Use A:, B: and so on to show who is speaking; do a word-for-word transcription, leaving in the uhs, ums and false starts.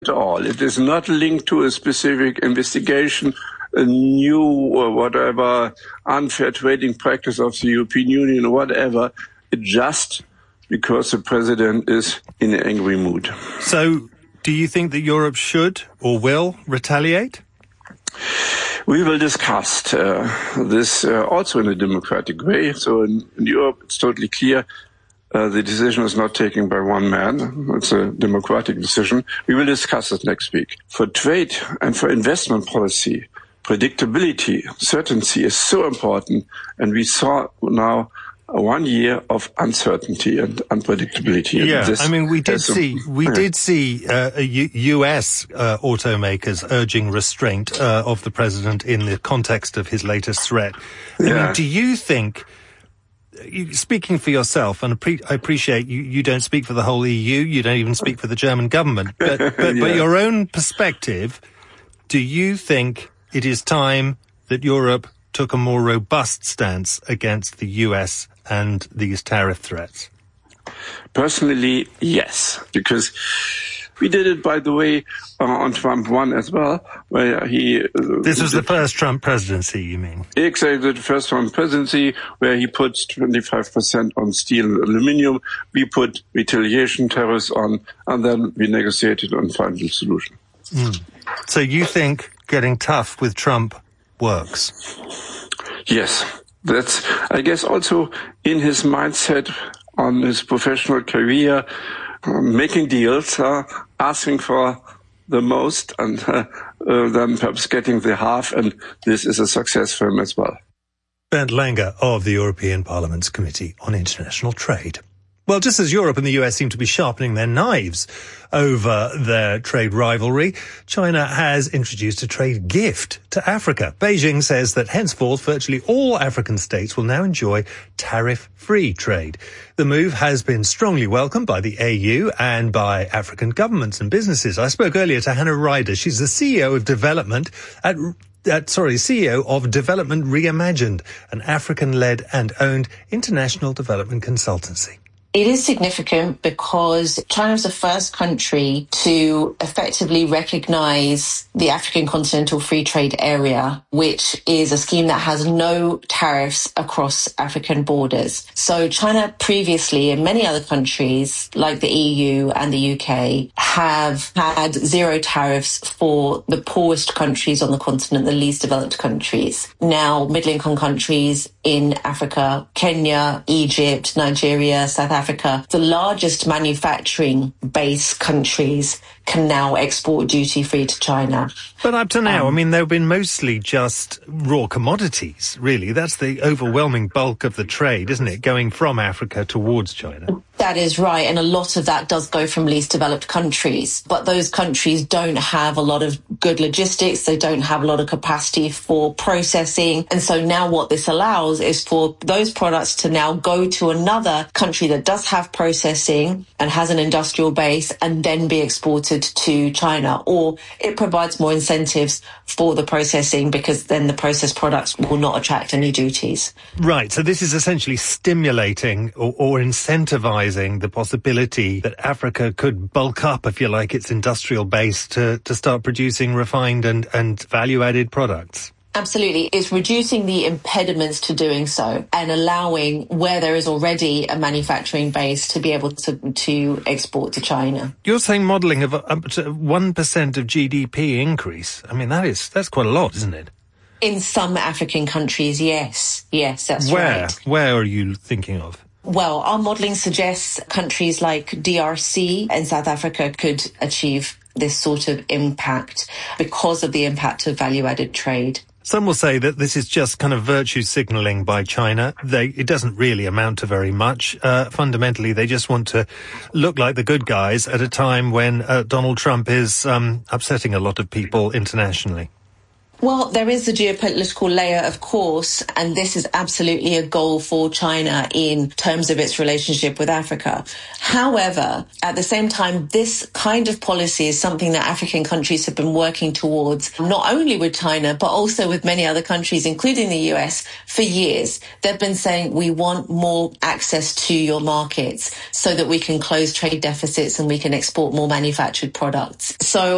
A: At all. It is not linked to a specific investigation, a new or whatever unfair trading practice of the European Union or whatever. It just because the president is in an angry mood.
B: So, do you think that Europe should or will retaliate?
A: We will discuss uh, this uh, also in a democratic way. So in, in Europe, it's totally clear. Uh, the decision is not taken by one man. It's a democratic decision. We will discuss it next week. For trade and for investment policy, predictability, certainty is so important. And we saw now one year of uncertainty and unpredictability.
B: Yeah,
A: this
B: I mean, we did see, we
A: yeah.
B: did see uh, U- U.S. Uh, automakers urging restraint uh, of the president in the context of his latest threat. I
A: Yeah.
B: mean, do you think, you, speaking for yourself, and appre- I appreciate you, you don't speak for the whole E U, you don't even speak for the German government, but, but,
A: Yeah.
B: but your own perspective, do you think it is time that Europe took a more robust stance against the U S and these tariff threats?
A: Personally, yes, because we did it, by the way, uh, on Trump one as well, where he... Uh,
B: This was the first Trump presidency, you mean?
A: Exactly, the first Trump presidency, where he put twenty-five percent on steel and aluminium. We put retaliation tariffs on, and then we negotiated on final solution.
B: Mm. So you think getting tough with Trump works?
A: Yes, that's, I guess, also in his mindset on his professional career, uh, making deals, uh, asking for the most, and uh, uh, then perhaps getting the half, and this is a success for him as well.
B: Bernd Langer of the European Parliament's Committee on International Trade. Well, just as Europe and the U S seem to be sharpening their knives over their trade rivalry, China has introduced a trade gift to Africa. Beijing says that henceforth virtually all African states will now enjoy tariff-free trade. The move has been strongly welcomed by the A U and by African governments and businesses. I spoke earlier to Hannah Ryder. She's the C E O of Development at Uh, sorry, C E O of Development Reimagined, an African-led and owned international development consultancy.
C: It is significant because China is the first country to effectively recognize the African Continental Free Trade Area, which is a scheme that has no tariffs across African borders. So China previously, and many other countries like the E U and the U K, have had zero tariffs for the poorest countries on the continent, the least developed countries. Now, middle-income countries in Africa, Kenya, Egypt, Nigeria, South Africa, Africa, the largest manufacturing base countries can now export duty-free to China.
B: But up to now,
C: um,
B: I mean, they've been mostly just raw commodities, really. That's the overwhelming bulk of the trade, isn't it, going from Africa towards China?
C: That is right, and a lot of that does go from least developed countries. But those countries don't have a lot of good logistics, they don't have a lot of capacity for processing. And so now what this allows is for those products to now go to another country that does have processing and has an industrial base and then be exported to China. Or it provides more incentives for the processing because then the processed products will not attract any duties.
B: Right, so this is essentially stimulating or, or incentivizing the possibility that Africa could bulk up, if you like, its industrial base to, to start producing refined and, and value-added products.
C: Absolutely. It's reducing the impediments to doing so and allowing where there is already a manufacturing base to be able to, to export to China.
B: You're saying modelling of up to one percent of G D P increase. I mean, that is, that's quite a lot, isn't it?
C: In some African countries, yes. Yes, that's
B: Where?
C: right.
B: Where are you thinking of?
C: Well, our modelling suggests countries like D R C and South Africa could achieve this sort of impact because of the impact of value-added trade.
B: Some will say that this is just kind of virtue signalling by China. They, it doesn't really amount to very much. Uh, fundamentally, they just want to look like the good guys at a time when uh, Donald Trump is um, upsetting a lot of people internationally.
C: Well, there is the geopolitical layer, of course, and this is absolutely a goal for China in terms of its relationship with Africa. However, at the same time, this kind of policy is something that African countries have been working towards, not only with China, but also with many other countries, including the U S, for years. They've been saying, we want more access to your markets so that we can close trade deficits and we can export more manufactured products. So